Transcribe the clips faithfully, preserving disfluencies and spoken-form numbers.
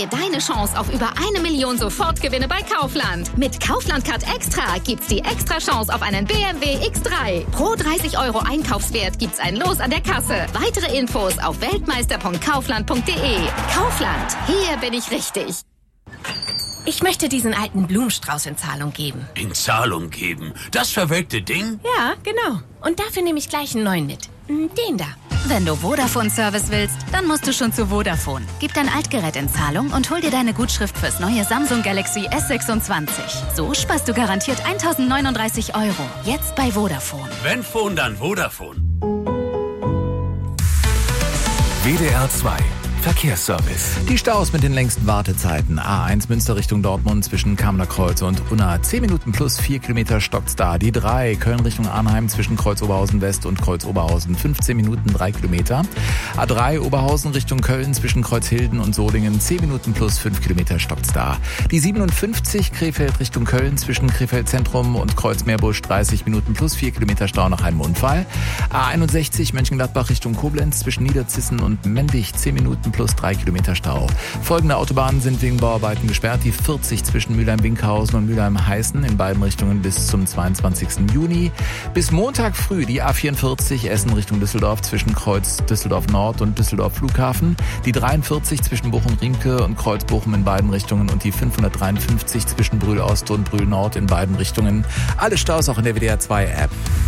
dir deine Chance auf über eine Million Sofortgewinne bei Kaufland. Mit Kaufland Card Extra gibt's die extra Chance auf einen B M W X drei. Pro dreißig Euro Einkaufswert gibt's ein Los an der Kasse. Weitere Infos auf weltmeister punkt kaufland punkt de. Kaufland, hier bin ich richtig. Ich möchte diesen alten Blumenstrauß in Zahlung geben. In Zahlung geben? Das verwelkte Ding? Ja, genau. Und dafür nehme ich gleich einen neuen mit. Den da. Wenn du Vodafone-Service willst, dann musst du schon zu Vodafone. Gib dein Altgerät in Zahlung und hol dir deine Gutschrift fürs neue Samsung Galaxy S sechsundzwanzig. So sparst du garantiert tausendneununddreißig Euro. Jetzt bei Vodafone. Wenn Phone, dann Vodafone. W D R zwei Verkehrsservice. Die Staus mit den längsten Wartezeiten. A eins Münster Richtung Dortmund zwischen Kamener Kreuz und Unna. zehn Minuten plus vier Kilometer stockt's da. Die drei Köln Richtung Arnheim zwischen Kreuz Oberhausen West und Kreuz Oberhausen. fünfzehn Minuten drei Kilometer. A drei Oberhausen Richtung Köln zwischen Kreuzhilden und Solingen. zehn Minuten plus fünf Kilometer stockt's da. Die siebenundfünfzig Krefeld Richtung Köln zwischen Krefeld Zentrum und Kreuz Meerbusch. dreißig Minuten plus vier Kilometer Stau nach einem Unfall. A einundsechzig Mönchengladbach Richtung Koblenz zwischen Niederzissen und Mendig. zehn Minuten plus drei Kilometer Stau. Folgende Autobahnen sind wegen Bauarbeiten gesperrt. Die vierzig zwischen Mülheim-Winkhausen und Mülheim-Heißen in beiden Richtungen bis zum zweiundzwanzigsten Juni. Bis Montag früh die A vierundvierzig Essen Richtung Düsseldorf zwischen Kreuz Düsseldorf Nord und Düsseldorf Flughafen. Die dreiundvierzig zwischen Bochum-Riemke und Kreuz Bochum in beiden Richtungen und die fünfhundertdreiundfünfzig zwischen Brühl Ost und Brühl Nord in beiden Richtungen. Alle Staus auch in der W D R zwei App.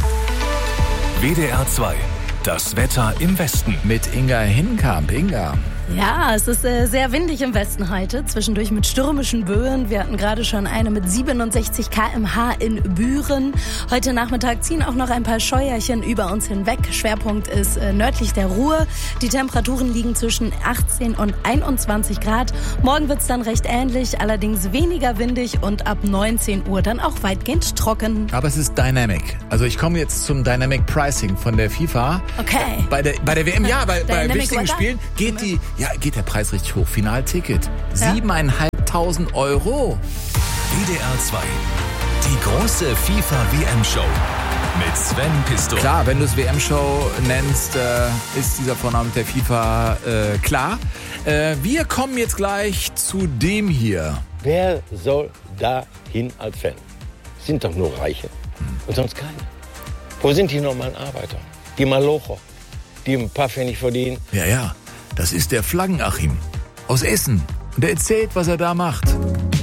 W D R zwei. Das Wetter im Westen. Mit Inga Hinkamp. Inga. Ja, es ist äh, sehr windig im Westen heute, zwischendurch mit stürmischen Böen. Wir hatten gerade schon eine mit siebenundsechzig Kilometer pro Stunde in Büren. Heute Nachmittag ziehen auch noch ein paar Scheuerchen über uns hinweg. Schwerpunkt ist äh, nördlich der Ruhr. Die Temperaturen liegen zwischen achtzehn und einundzwanzig Grad. Morgen wird's dann recht ähnlich, allerdings weniger windig und ab neunzehn Uhr dann auch weitgehend trocken. Aber es ist Dynamic. Also ich komme jetzt zum Dynamic Pricing von der FIFA. Okay. Bei der, bei der W M, ja, bei, bei wichtigen weather? Spielen geht die... Ja, geht der Preis richtig hoch. Finalticket. Siebeneinhalbtausend Euro. W D R zwei. Die große FIFA-W M-Show. Mit Sven Pistor. Klar, wenn du es W M-Show nennst, äh, ist dieser Vorname der FIFA äh, klar. Äh, wir kommen jetzt gleich zu dem hier. Wer soll da hin als Fan? Sind doch nur Reiche. Und sonst keine. Wo sind die normalen Arbeiter? Die Malocher, die ein paar Pfennig verdienen? Ja, ja. Das ist der Flaggen-Achim aus Essen. Und er erzählt, was er da macht.